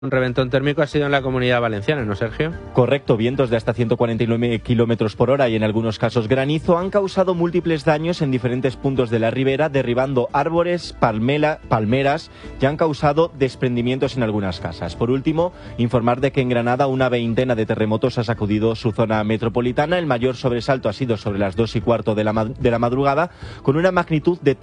Un reventón térmico ha sido en la Comunidad Valenciana, ¿no, Sergio? Correcto, vientos de hasta 149 kilómetros por hora y en algunos casos granizo han causado múltiples daños en diferentes puntos de la ribera, derribando árboles, palmeras y han causado desprendimientos en algunas casas. Por último, informar de que en Granada una veintena de terremotos ha sacudido su zona metropolitana. El mayor sobresalto ha sido sobre las 2:15 de la madrugada, con una magnitud de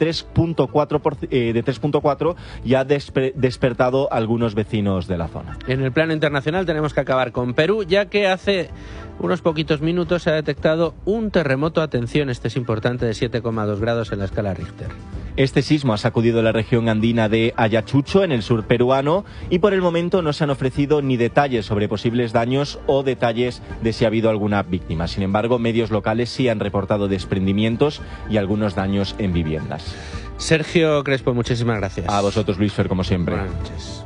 3.4 y ha despertado a algunos vecinos de la zona. En el plano internacional tenemos que acabar con Perú, ya que hace unos poquitos minutos se ha detectado un terremoto, atención, este es importante, de 7,2 grados en la escala Richter. Este sismo ha sacudido la región andina de Ayacucho, en el sur peruano, y por el momento no se han ofrecido ni detalles sobre posibles daños o detalles de si ha habido alguna víctima. Sin embargo, medios locales sí han reportado desprendimientos y algunos daños en viviendas. Sergio Crespo, muchísimas gracias. A vosotros, Luis Fer, como siempre. Buenas noches.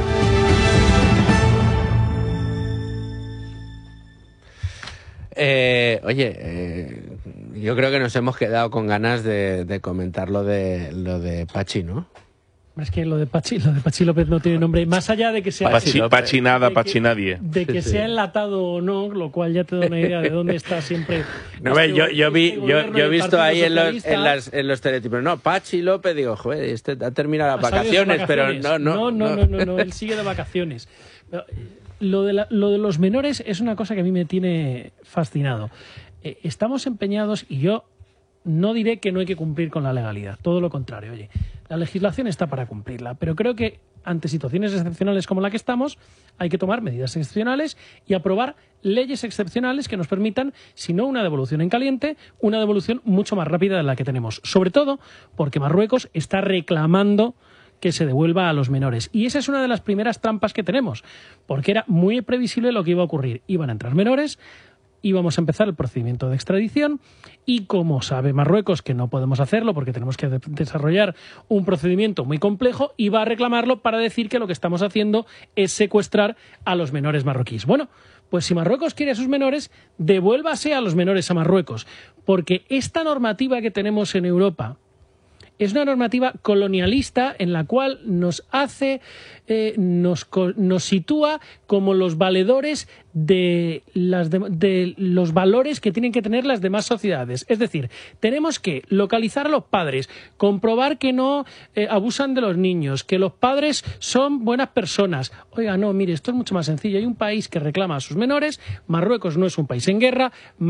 Yo creo que nos hemos quedado con ganas de comentar lo de Pachi, ¿no? Es que lo de Pachi López no tiene nombre, más allá de que sea Pachi nada, Pachi nadie. De que sea enlatado o no, lo cual ya te da una idea de dónde está siempre. No, yo he visto ahí en los teletipos. No, Pachi López, digo, joder, este ha terminado las vacaciones, pero no, él sigue de vacaciones. Pero, lo de los menores es una cosa que a mí me tiene fascinado. Estamos empeñados, y yo no diré que no hay que cumplir con la legalidad, todo lo contrario. Oye, la legislación está para cumplirla, pero creo que ante situaciones excepcionales como la que estamos, hay que tomar medidas excepcionales y aprobar leyes excepcionales que nos permitan, si no una devolución en caliente, una devolución mucho más rápida de la que tenemos. Sobre todo porque Marruecos está reclamando que se devuelva a los menores. Y esa es una de las primeras trampas que tenemos, porque era muy previsible lo que iba a ocurrir. Iban a entrar menores, íbamos a empezar el procedimiento de extradición y, como sabe Marruecos que no podemos hacerlo porque tenemos que desarrollar un procedimiento muy complejo, iba a reclamarlo para decir que lo que estamos haciendo es secuestrar a los menores marroquíes. Bueno, pues si Marruecos quiere a sus menores, devuélvase a los menores a Marruecos, porque esta normativa que tenemos en Europa es una normativa colonialista en la cual nos sitúa como los valedores de los valores que tienen que tener las demás sociedades. Es decir, tenemos que localizar a los padres, comprobar que no abusan de los niños, que los padres son buenas personas. Oiga, no, mire, esto es mucho más sencillo. Hay un país que reclama a sus menores. Marruecos no es un país en guerra.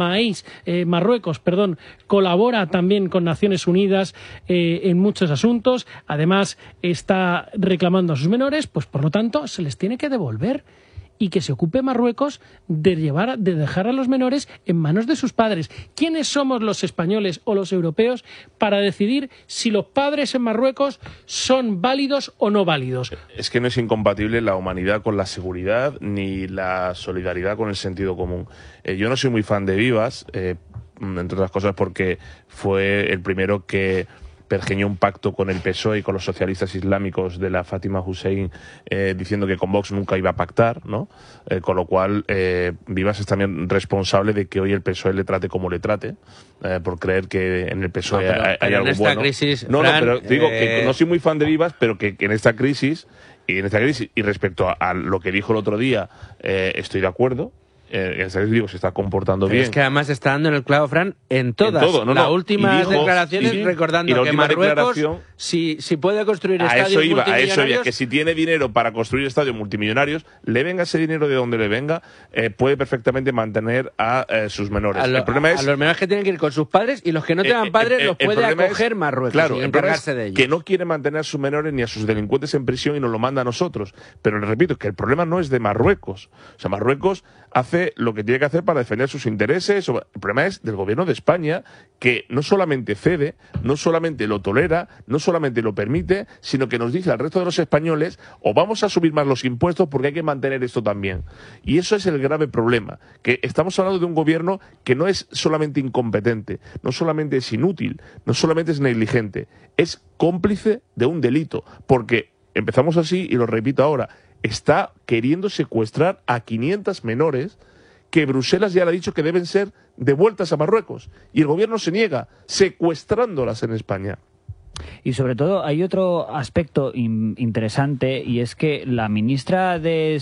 Marruecos colabora también con Naciones Unidas en muchos asuntos. Además, está reclamando a sus menores, pues por lo tanto se les tiene que devolver. Y que se ocupe Marruecos de dejar a los menores en manos de sus padres. ¿Quiénes somos los españoles o los europeos para decidir si los padres en Marruecos son válidos o no válidos? Es que no es incompatible la humanidad con la seguridad ni la solidaridad con el sentido común. Yo no soy muy fan de Vivas, entre otras cosas porque fue el primero que pergeñó un pacto con el PSOE y con los socialistas islámicos de la Fátima Hussein, diciendo que con Vox nunca iba a pactar, ¿no? Con lo cual, Vivas es también responsable de que hoy el PSOE le trate como le trate, por creer que en el PSOE hay algo bueno. Crisis, Fran, pero digo que no soy muy fan de Vivas, pero que en esta crisis, y respecto a lo que dijo el otro día, estoy de acuerdo. Se está comportando bien. Es que además está dando en el clavo, Fran, en todas. Las últimas declaraciones, recordando que Marruecos, si puede construir estadios multimillonarios... A eso iba, que si tiene dinero para construir estadios multimillonarios, le venga ese dinero de donde le venga, puede perfectamente mantener a sus menores. El problema es... A los menores que tienen que ir con sus padres, y los que no tengan padres los puede acoger Marruecos, claro, y encargarse de ellos. Que no quiere mantener a sus menores ni a sus delincuentes en prisión y nos lo manda a nosotros. Pero le repito, que el problema no es de Marruecos. O sea, Marruecos hace lo que tiene que hacer para defender sus intereses. El problema es del gobierno de España, que no solamente cede, no solamente lo tolera, no solamente lo permite, sino que nos dice al resto de los españoles: o vamos a subir más los impuestos porque hay que mantener esto también. Y eso es el grave problema, que estamos hablando de un gobierno que no es solamente incompetente, no solamente es inútil, no solamente es negligente, es cómplice de un delito, porque empezamos así, y lo repito ahora, está queriendo secuestrar a 500 menores que Bruselas ya le ha dicho que deben ser devueltas a Marruecos. Y el gobierno se niega, secuestrándolas en España. Y sobre todo hay otro aspecto interesante, y es que la ministra de